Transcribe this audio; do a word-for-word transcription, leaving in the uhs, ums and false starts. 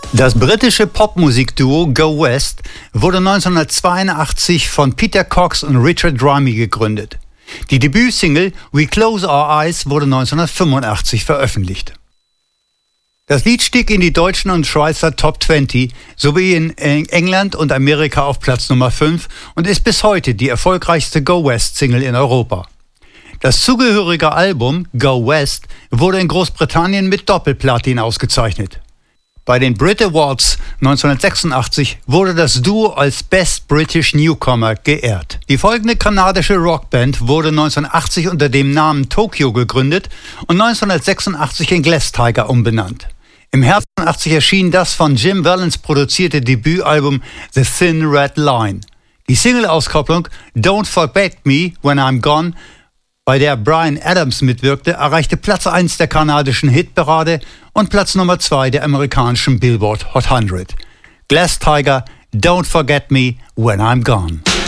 Das britische Popmusikduo Go West wurde neunzehnhundertzweiundachtzig von Peter Cox und Richard Drumey gegründet. Die Debütsingle We Close Our Eyes wurde neunzehnhundertfünfundachtzig veröffentlicht. Das Lied stieg in die deutschen und Schweizer Top zwanzig sowie in England und Amerika auf Platz Nummer fünf und ist bis heute die erfolgreichste Go West-Single in Europa. Das zugehörige Album Go West wurde in Großbritannien mit Doppelplatin ausgezeichnet. Bei den Brit Awards neunzehnhundertsechsundachtzig wurde das Duo als Best British Newcomer geehrt. Die folgende kanadische Rockband wurde neunzehnhundertachtzig unter dem Namen Tokyo gegründet und neunzehnhundertsechsundachtzig in Glass Tiger umbenannt. Im Herbst neunzehnhundertachtzig erschien das von Jim Vallance produzierte Debütalbum The Thin Red Line. Die Single-Auskopplung Don't Forget Me When I'm Gone, bei der Bryan Adams mitwirkte, erreichte Platz eins der kanadischen Hitparade und Platz Nummer zwei der amerikanischen Billboard Hot hundert. Glass Tiger, Don't Forget Me When I'm Gone.